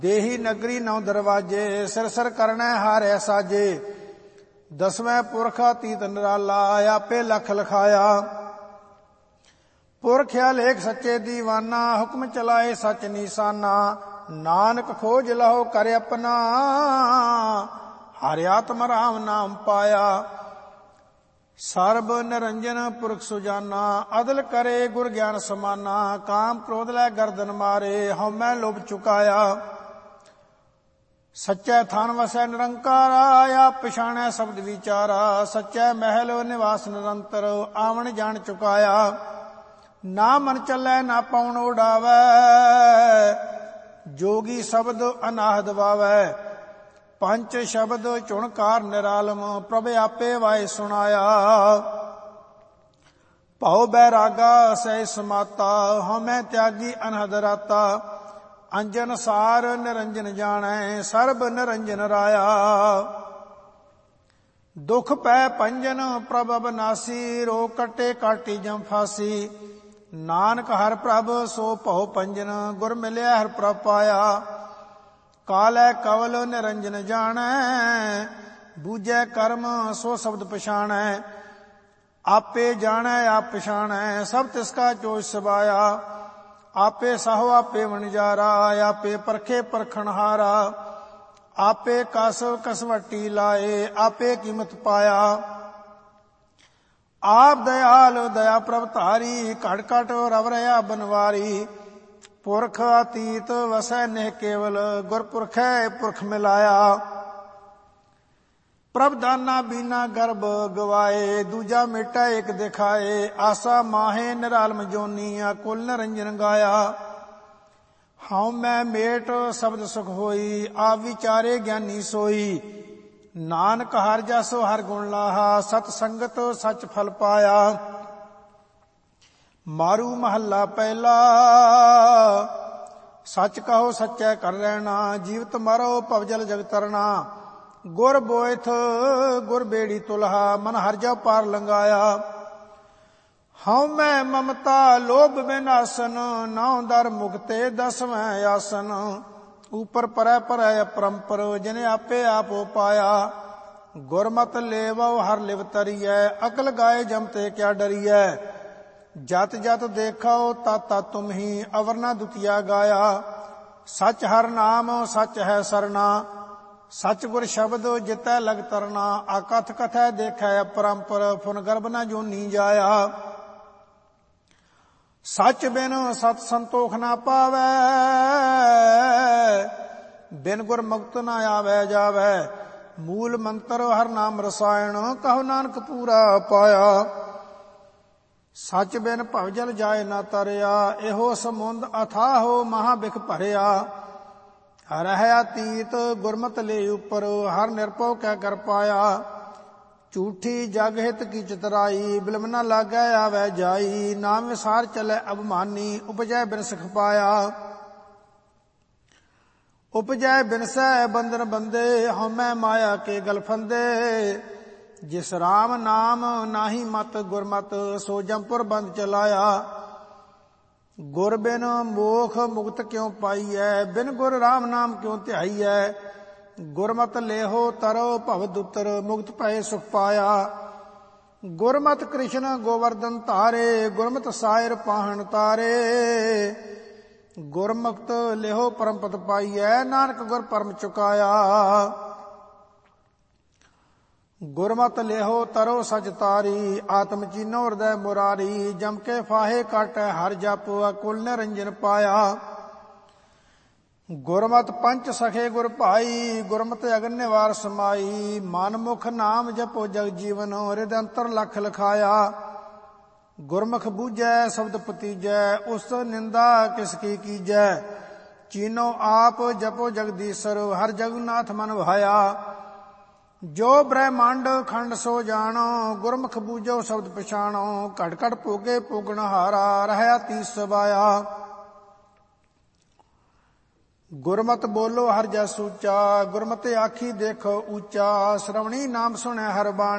देही नगरी नौ दरवाजे, सिर सिर करना हारै साजे। दसवें पुरख अतीत निराला, आपे लख लखाया। पुरख्या लेख सच्चे दीवाना, हुक्म चलाए सच निशाना। नानक खोज लहो कर अपना, हरि आत्म राम नाम पाया। सर्ब निरंजन पुरख सुजाना, अदल करे गुर ज्ञान समाना। काम क्रोध लै गर्दन मारे, हउमੈ लोभ चुकाया। सच्चै थान वसै निरंकारा, आप पछाणै शब्द विचारा। सच्चै महल निवास निरंतर, आवन जान चुकाया। ना मन चलै ना पाउन उडावै, जोगी शब्द अनाहद वावै। पंच शब्द चुणकार निरालम, प्रभ आपे वाय सुनाया। भव बैरागा सह समाता, हमै त्यागी अनहद राता। अंजन सार निरंजन जानै, सर्ब निरंजन राया। दुख पै पंजन प्रभ अबनासी, रोग कटे काटी जम फासी। नानक हर प्रभ सो भव पंजन, गुर मिलिया हर प्रभ पाया। कालै कवल निरंजन जानै, बूझै कर्म सो शब्द पछाणै। आपे जानै आप पछाणै, सब तिसका चोज सबाया। आपे साहो आपे वणजारा, आपे परखे परखणहारा। आपे कसव कसवटी लाए, आपे कीमत पाया। आप दयाल दया प्रभ धारी, घट घट रव रहा बनवारी। पुरख अतीत वसै नेह केवल, गुर पुरखै पुरख मिलाया। प्रभ दाना बीना गर्भ गवाए, दूजा मेटा एक दिखाए। आसा माहे निरालम जोनी, कुल निरंजन गाया। हाउ मैं मेट शब्द सुख होई, आप विचारे ज्ञानी सोई। नानक हर जसो हर गुण लाहा, सत संगत सच फल पाया। मारू महला पहला, सच कहो सच्चै कर रहना। जीवत मरो पवजल जग तरना, गुर बोयथ गुर बेड़ी तुलहा। मन हर जा पार लंगाया। हऊँ मैं ममता लोभ विनाशन, नौ दर मुक्ते दसवें आसन। ऊपर परै परै अपरंपर, जिने आपे आप पाया। गुरमत लेवो हर लिव तरियै, अकल गाए जमते क्या डरियै। जत जत देखो तत तत तुम ही, अवर न दुतिया गाया। सच हर नाम सच है सरना, सच गुर शब्द जितै लग तरना। आकथ कथै देखै अपरंपर, फुन गर्भ न जोनी जाया। सच बिन सत संतोख न पावै, बिन गुर मुक्त न आवै जावै। मूल मंत्र हर नाम रसायन, कहो नानक पूरा पाया। सच बिन भवजल जाय न तरिया, एहो समुंद अथाहो महा बिख भरिया। रहै अतीत गुरमत ले उपर, हर निरपौ कै कर पाया। झूठी जग हित की चितराई, बिलम न लागै आवै जाई। नाम विसार चलै अभिमानी, उपजै बिनसख पाया। उपजै बिनसै बंदन बंदे, हउमै माया के गल फंदे। जिस राम नाम नाही मत गुरमत, सो जमपुर बंद चलाया। गुर बिन मोख मुक्त क्यों पाईऐ, बिन गुर राम नाम क्यों ध्याईऐ। गुरमत लेहो तरो भव दुतर, मुक्त भय सुख पाया। गुरमत कृष्ण गोवर्धन धारे, गुरमत सायर पाहन तारे। गुरमुक्त लेहो परम पद पाईऐ, नानक गुर परम चुकाया। गुरमत लेहो तरो सच तारी, आत्म चीनो हृदय मुरारी। जम के फाहे काटै हर जप, कुल निरंजन पाया। गुरमत पंच सखे गुर भाई, गुरमत अगन निवार समाई। मन मुख नाम जपो जग जीवन, हृदय अंतर लख लखाया। गुरमुख बूझै शब्द पतीजै, उस निंदा किसकी कीजै। चीनो आप जपो जगदीश्वर, हर जगन्नाथ मन भाया। जो ब्रह्मांड खंड सो जानो, गुरमुख बूझो शब्द पछाणो। घट घट भोगे भोगन हारा, रहया तीस सबाया। गुरमत बोलो हर जस ऊचा, गुरमत आखी देखो ऊचा। श्रवणी नाम सुनै हर बाणी,